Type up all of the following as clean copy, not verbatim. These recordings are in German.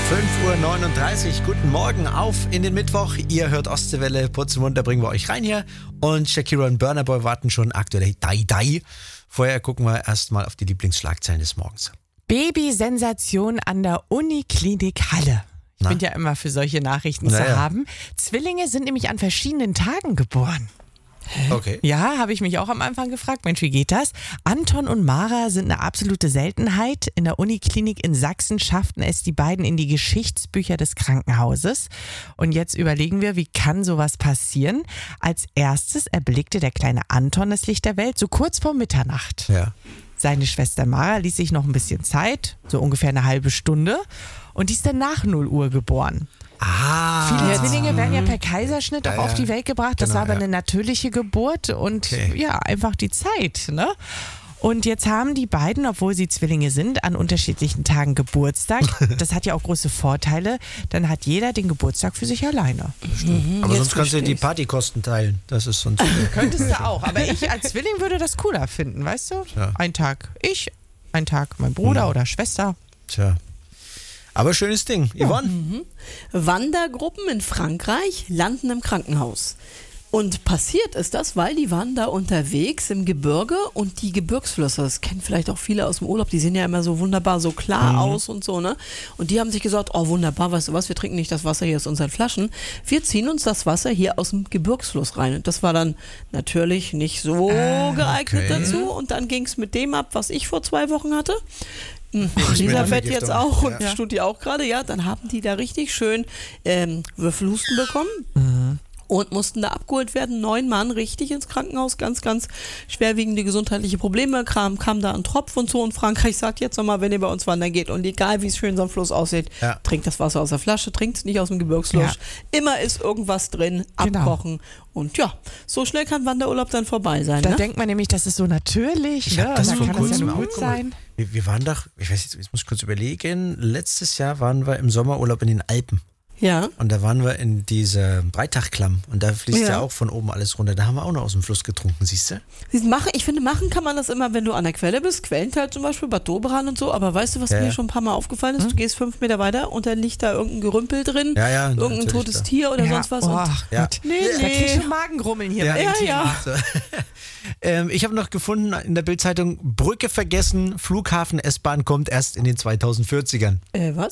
5:39 Uhr, guten Morgen auf in den Mittwoch. Ihr hört Ostseewelle, Putz munter bringen wir euch rein hier. Und Shakira und Burna Boy warten schon aktuell Die. Vorher gucken wir erstmal auf die Lieblingsschlagzeilen des Morgens. Baby-Sensation an der Uniklinik Halle. Ich bin ja immer für solche Nachrichten zu haben. Zwillinge sind nämlich an verschiedenen Tagen geboren. Okay. Ja, habe ich mich auch am Anfang gefragt. Mensch, wie geht das? Anton und Mara sind eine absolute Seltenheit. In der Uniklinik in Sachsen schafften es die beiden in die Geschichtsbücher des Krankenhauses. Und jetzt überlegen wir, wie kann sowas passieren? Als erstes erblickte der kleine Anton das Licht der Welt, so kurz vor Mitternacht. Ja. Seine Schwester Mara ließ sich noch ein bisschen Zeit, so ungefähr eine halbe Stunde. Und die ist dann nach 0 Uhr geboren. Viele Zwillinge werden ja per Kaiserschnitt auch auf die Welt gebracht. Das war aber eine natürliche Geburt und einfach die Zeit. Ne? Und jetzt haben die beiden, obwohl sie Zwillinge sind, an unterschiedlichen Tagen Geburtstag. Das hat ja auch große Vorteile. Dann hat jeder den Geburtstag für sich alleine. Aber sonst kannst du die Partykosten teilen. Das ist sonst. Könntest du auch. Aber ich als Zwilling würde das cooler finden, weißt du? Ja. Ein Tag ich, ein Tag mein Bruder oder Schwester. Tja. Aber schönes Ding. Yvonne? Wandergruppen in Frankreich landen im Krankenhaus. Und passiert ist das, weil die waren da unterwegs im Gebirge und die Gebirgsflüsse, das kennen vielleicht auch viele aus dem Urlaub, die sehen ja immer so wunderbar so klar aus und so, ne? Und die haben sich gesagt, oh wunderbar, weißt du was, wir trinken nicht das Wasser hier aus unseren Flaschen, wir ziehen uns das Wasser hier aus dem Gebirgsfluss rein. Und das war dann natürlich nicht so geeignet dazu und dann ging es mit dem ab, was ich vor 2 Wochen hatte. Elisabeth jetzt auch und Studi auch gerade, dann haben die da richtig schön Würfelhusten bekommen. Und mussten da abgeholt werden. 9 Mann richtig ins Krankenhaus. Ganz, ganz schwerwiegende gesundheitliche Probleme. Kam da ein Tropf und so. Und Frankreich sagt jetzt nochmal, wenn ihr bei uns wandern geht und egal wie es schön so ein Fluss aussieht, trinkt das Wasser aus der Flasche, trinkt es nicht aus dem Gebirgsfluss. Ja. Immer ist irgendwas drin, abkochen. Und so schnell kann Wanderurlaub dann vorbei sein. Da denkt man nämlich, das ist so natürlich. Ich hab das da vor kann das ja kurzem nur gut sein. Wir waren doch, ich weiß jetzt muss ich kurz überlegen, letztes Jahr waren wir im Sommerurlaub in den Alpen. Ja. Und da waren wir in dieser Breitachklamm und da fließt ja auch von oben alles runter. Da haben wir auch noch aus dem Fluss getrunken, siehst du? Ich finde, machen kann man das immer, wenn du an der Quelle bist, Quellental zum Beispiel, Bad Doberan und so, aber weißt du, was mir schon ein paar Mal aufgefallen ist? Du gehst 5 Meter weiter und dann liegt da irgendein Gerümpel drin, irgendein totes Tier oder sonst was. Gott. Nee. Da krieg ich schon Magengrummeln hier bei dem Thema. So. Ich habe noch gefunden in der Bildzeitung, Brücke vergessen, Flughafen, S-Bahn kommt erst in den 2040ern. Was?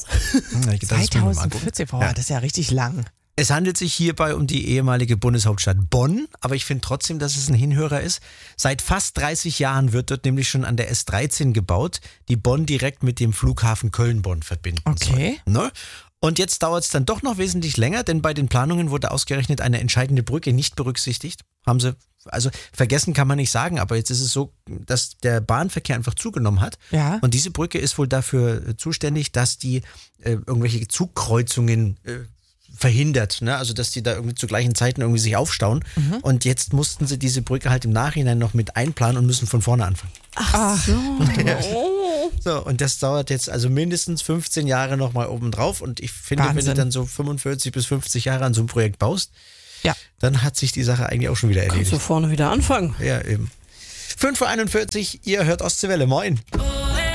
2040, das ist ja richtig lang. Es handelt sich hierbei um die ehemalige Bundeshauptstadt Bonn, aber ich finde trotzdem, dass es ein Hinhörer ist. Seit fast 30 Jahren wird dort nämlich schon an der S13 gebaut, die Bonn direkt mit dem Flughafen Köln-Bonn verbinden soll. Ne? Und jetzt dauert es dann doch noch wesentlich länger, denn bei den Planungen wurde ausgerechnet eine entscheidende Brücke nicht berücksichtigt. Haben sie, also vergessen kann man nicht sagen, aber jetzt ist es so, dass der Bahnverkehr einfach zugenommen hat. Ja. Und diese Brücke ist wohl dafür zuständig, dass die irgendwelche Zugkreuzungen verhindert, ne? Also dass die da irgendwie zu gleichen Zeiten irgendwie sich aufstauen. Und jetzt mussten sie diese Brücke halt im Nachhinein noch mit einplanen und müssen von vorne anfangen. Ach so. So, und das dauert jetzt also mindestens 15 Jahre nochmal obendrauf. Und ich finde, wenn du dann so 45 bis 50 Jahre an so einem Projekt baust, dann hat sich die Sache eigentlich auch schon wieder erledigt. Kannst du vorne wieder anfangen. Ja, eben. 5:41 Uhr, ihr hört Ostseewelle. Moin.